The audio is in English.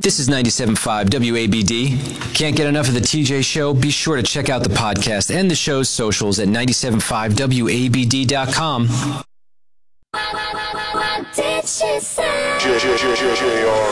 This is 97.5 WABD. Can't get enough of the TJ Show? Be sure to check out the podcast and the show's socials at 97.5WABD.com. What did she say?